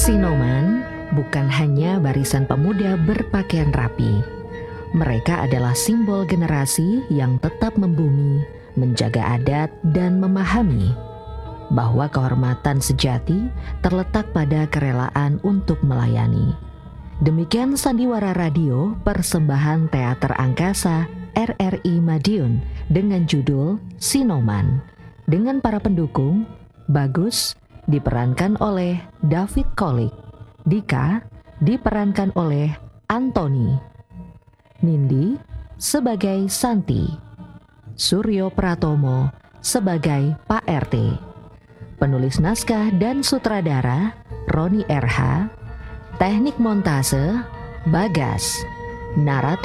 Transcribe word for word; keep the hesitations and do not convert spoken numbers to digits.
Sinoman bukan hanya barisan pemuda berpakaian rapi. Mereka adalah simbol generasi yang tetap membumi, menjaga adat, dan memahami bahwa kehormatan sejati terletak pada kerelaan untuk melayani. Demikian Sandiwara Radio, persembahan Teater Angkasa R R I Madiun dengan judul Sinoman. Dengan para pendukung, Bagus diperankan oleh David Kolik, Dika diperankan oleh Anthony, Nindi sebagai Santi, Suryo Pratomo sebagai Pak R T. Penulis naskah dan sutradara Roni R H. Teknik montase Bagas. Narator